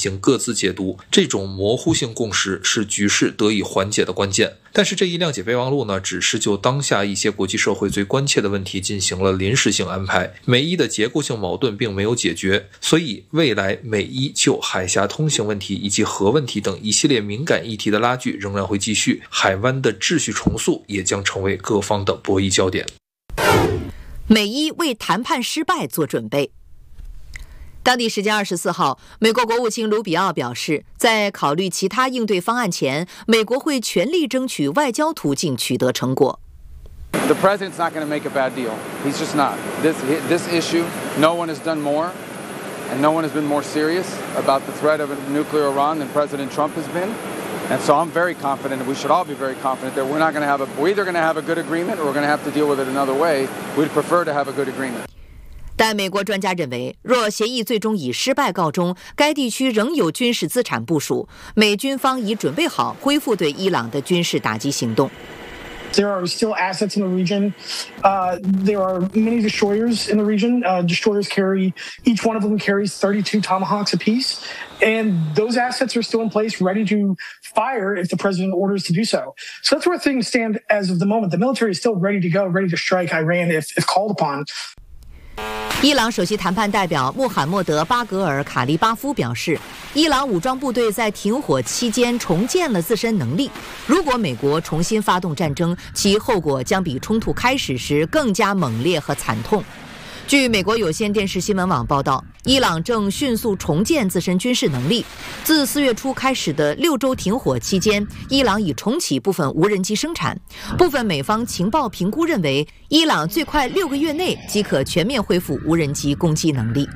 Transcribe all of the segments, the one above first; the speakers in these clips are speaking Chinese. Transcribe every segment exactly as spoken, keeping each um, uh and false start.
行各自解读，这种模糊性共识是局势得以缓解的关键。但是这一谅解备忘录呢，只是就当下一些国际社会最关切的问题进行了临时性安排，美伊的结构性矛盾并没有解决，所以未来美伊就海峡通行问题以及核问题等一系列敏感议题的拉锯仍然会继续，海湾的秩序重塑也将成为各方的博弈焦点。 美伊为谈判失败做准备。当地时间二十四号，美国国务卿卢比奥表示，在考虑其他应对方案前，美国会全力争取外交途径取得成果。 The president's not going to make a bad deal. He's just not. This this issue, no one has done more, and no one has been more serious about the threat of a nuclear Iran than President Trump has been. And so I'm very confident, and we should all be very confident that we're not going to have a. We're either going to have a good agreement, or we're going to have to deal with it another way. We'd prefer to have a good agreement. 但美国专家认为，若协议最终以失败告终，该地区仍有军事资产部署，美军方已准备好恢复对伊朗的军事打击行动。 There are still assets in the region. Uh, there are many destroyers in the region. Uh, destroyers carry, each one of them carries thirty-two Tomahawks apiece. And those assets are still in place, ready to fire if the president orders to do so. So that's where things stand as of the moment. The military is still ready to go, ready to strike Iran if, if called upon. 伊朗首席谈判代表穆罕默德·巴格尔·卡利巴夫表示，伊朗武装部队在停火期间重建了自身能力。如果美国重新发动战争，其后果将比冲突开始时更加猛烈和惨痛。据美国有线电视新闻网报道，伊朗正迅速重建自身军事能力。自四月初开始的六周停火期间，伊朗已重启部分无人机生产。部分美方情报评估认为，伊朗最快六个月内即可全面恢复无人机攻击能力。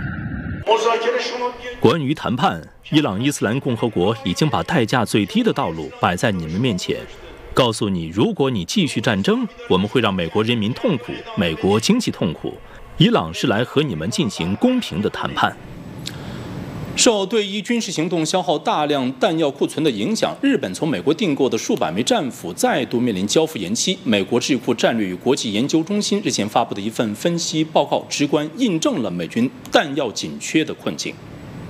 关于谈判，伊朗伊斯兰共和国已经把代价最低的道路摆在你们面前，告诉你，如果你继续战争，我们会让美国人民痛苦，美国经济痛苦。伊朗是来和你们进行公平的谈判。 受对伊军事行动消耗大量弹药库存的影响，日本从美国订购的数百枚战斧再度面临交付延期。美国智库战略与国际研究中心日前发布的一份分析报告，直观印证了美军弹药紧缺的困境。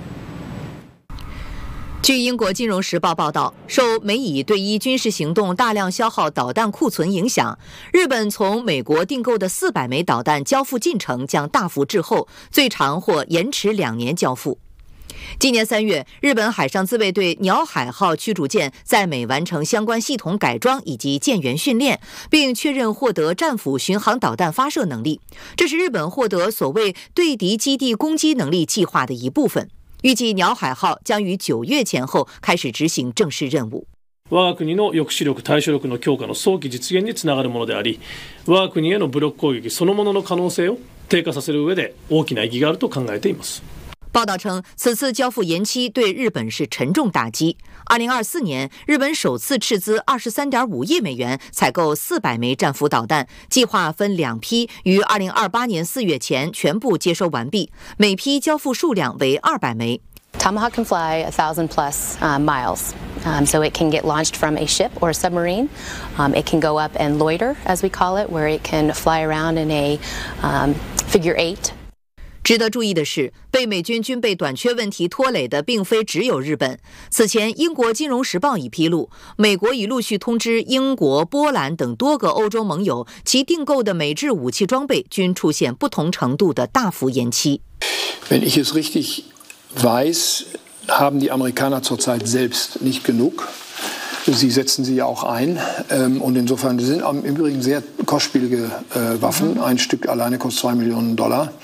据英国金融时报报道，受美以对伊军事行动大量消耗导弹库存影响，日本从美国订购的四百枚导弹交付进程将大幅滞后，最长或延迟两年交付。今年三月，日本海上自卫队鸟海号驱逐舰在美完成相关系统改装以及舰员训练，并确认获得战斧巡航导弹发射能力，这是日本获得所谓对敌基地攻击能力计划的一部分。预计鸟海号将于九月前後開始執行正式任務。 我が国の抑止力、対処力の強化の早期実現につながるものであり、我が国への武力攻撃そのものの可能性を低下させる上で大きな意義があると考えています。 报道称，此次交付延期对日本是沉重打击。二零二四年，日本首次斥资二十三点五亿美元采购四百枚战斧导弹，计划分两批，于二零二八年四月前全部接收完毕，每批交付数量为二百枚。 Tomahawk can fly a thousand plus uh, miles, um, so it can get launched from a ship or a submarine. Um, it can go up and loiter, as we call it, where it can fly around in a um, figure eight. 值得注意的是，被美军军备短缺问题拖累的并非只有日本。此前，英国《金融时报》已披露，美国已陆续通知英国、波兰等多个欧洲盟友，其订购的美制武器装备均出现不同程度的大幅延期。 Wenn ich es richtig weiß, haben die Amerikaner zurzeit selbst nicht genug. Sie setzen sie ja auch ein. Und insofern sind im Übrigen sehr kostspielige Waffen. Ein Stück alleine kostet zwei Millionen Dollar.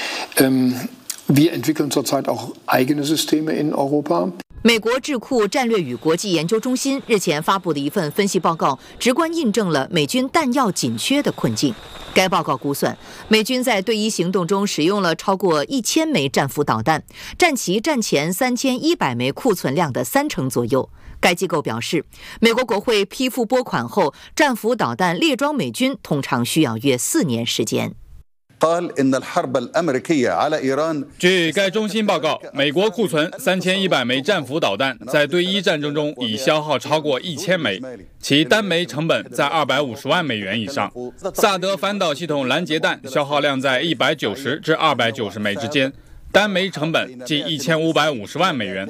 Wir entwickeln zurzeit auch eigene Systeme in Europa. 美国智库战略与国际研究中心日前发布的一份分析报告，直观印证了美军弹药紧缺的困境。该报告估算，美军在对伊行动中使用了超过一千枚战斧导弹，占其战前三千一百枚库存量的三成左右。该机构表示，美国国会批复拨款后，战斧导弹列装美军通常需要约四年时间。 据该中心报告，美国库存三千一百枚战斧导弹，在对伊战争中已消耗超过一千枚，其单枚成本在二百五十万美元以上。萨德反导系统拦截弹消耗量在一百九十至二百九十枚之间，单枚成本近一千五百五十万美元。